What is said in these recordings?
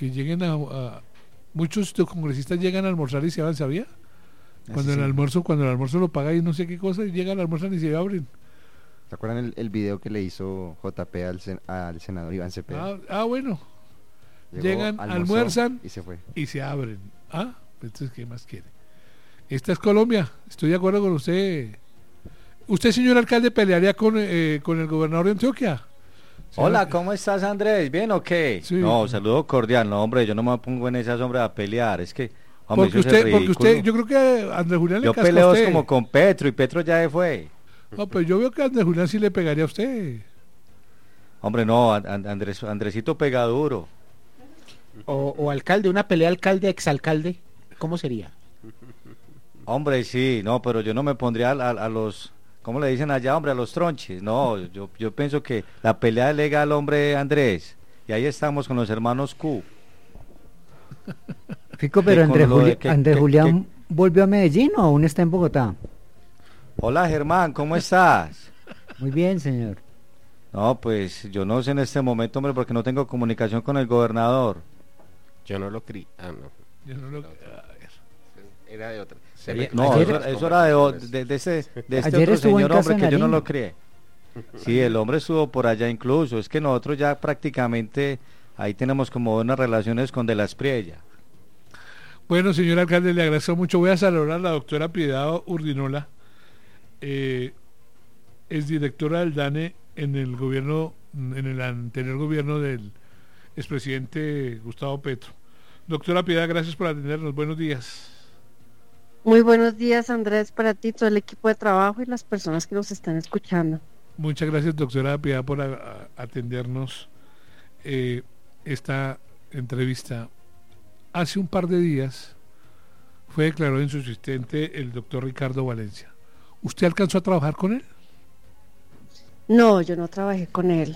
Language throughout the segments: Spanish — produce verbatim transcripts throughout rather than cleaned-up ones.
que lleguen a, a muchos congresistas llegan a almorzar y se van, ¿sabía? Cuando Así el sí. almuerzo, cuando el almuerzo lo paga y no sé qué cosa, y llegan, almuerzan y se abren. ¿Se acuerdan el, el video que le hizo J P al, sen- al senador Iván Cepeda? Ah, ah, bueno, Llegó, llegan, almorzó almuerzan y se fue. y se abren. Ah, entonces, ¿qué más quiere? Esta es Colombia, estoy de acuerdo con usted. ¿Usted, señor alcalde, pelearía con, eh, con el gobernador de Antioquia? Señor- Hola, ¿cómo estás, Andrés? ¿Bien o qué? Sí. No, saludo cordial. No, hombre, yo no me pongo en esas, hombre, a pelear. Es que, hombre, Porque eso es usted, porque ridículo. usted, yo creo que a Andrés Julián le Yo casca a peleo es usted. como con Petro y Petro ya se fue. No, pero yo veo que a Andrés Julián sí le pegaría a usted. Hombre, no, An- An- Andrés, Andresito pega duro. O, o alcalde, una pelea alcalde-exalcalde, ¿cómo sería? Hombre, sí, no, pero yo no me pondría a, a- a los, ¿cómo le dicen allá, hombre? A los tronches. No, yo, yo pienso que la pelea es legal, hombre, Andrés. Y ahí estamos con los hermanos Q. Fico, Que pero con Andrés, lo de Juli- que- Andrés que- Julián volvió a Medellín o aún está en Bogotá. Hola, Germán, ¿cómo estás? Muy bien, señor. No, pues yo no sé en este momento, hombre, porque no tengo comunicación con el gobernador. Yo no lo crié. Ah, no. Yo no lo- No, a ver. Era de otra. Se Ayer- me- No, Ayer- eso, eso era de, o- de, de ese, de este Ayer otro estuvo en señor, casa hombre, de que yo no Nariño. lo crié. Sí, el hombre estuvo por allá incluso. Es que nosotros ya prácticamente ahí tenemos como unas relaciones con De la Espriella. Bueno, señor alcalde, le agradezco mucho. Voy a saludar a la doctora Piedad Urdinola, eh, es directora del DANE en el gobierno, en el anterior gobierno del expresidente Gustavo Petro. Doctora Piedad, gracias por atendernos. Buenos días. Muy buenos días, Andrés, para ti, todo el equipo de trabajo y las personas que nos están escuchando. Muchas gracias, doctora Piedad, por a- a- atendernos eh, esta entrevista. Hace un par de días fue declarado insubsistente el doctor Ricardo Valencia. ¿Usted alcanzó a trabajar con él? No, yo no trabajé con él.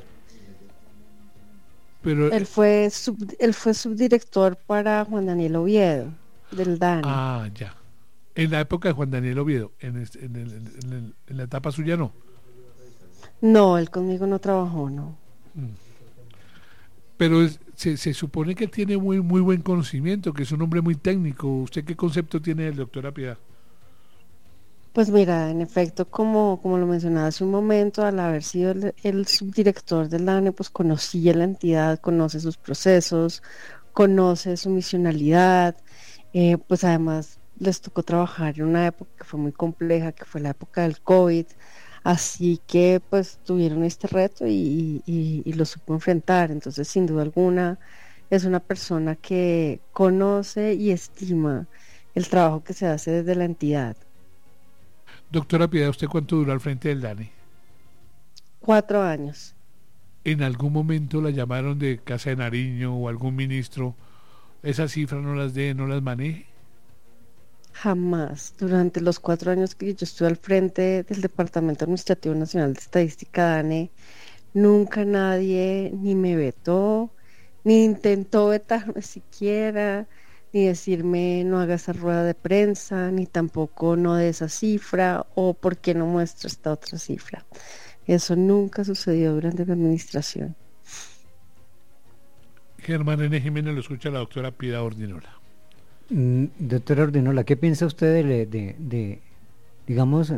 Pero, Él fue sub- él fue subdirector para Juan Daniel Oviedo, del DANE. ah, ya. En la época de Juan Daniel Oviedo, en, este- en el- en el- en la etapa suya no. No, él conmigo no trabajó, no. Pero es- se, se supone que tiene muy muy buen conocimiento, que es un hombre muy técnico. ¿Usted qué concepto tiene del doctor Piedad? Pues mira, en efecto, como, como lo mencionaba hace un momento, al haber sido el, el subdirector del DANE, pues conocía la entidad, conoce sus procesos, conoce su misionalidad, eh, pues además les tocó trabajar en una época que fue muy compleja, que fue la época del COVID, así que pues tuvieron este reto y, y, y lo supo enfrentar. Entonces, sin duda alguna, es una persona que conoce y estima el trabajo que se hace desde la entidad. Doctora Piedad, ¿usted cuánto duró al frente del DANE? Cuatro años. ¿En algún momento la llamaron de Casa de Nariño o algún ministro? ¿Esas cifras no las dé, no las maneje? Jamás. Durante los cuatro años que yo estuve al frente del Departamento Administrativo Nacional de Estadística DANE, nunca nadie ni me vetó, ni intentó vetarme siquiera, ni decirme no haga esa rueda de prensa, ni tampoco no de esa cifra o por qué no muestra esta otra cifra. Eso nunca sucedió durante mi administración. Germán N. Jiménez, lo escucha la doctora Piedad Ordinola. Mm, doctora Ordinola, ¿qué piensa usted de, de, de digamos,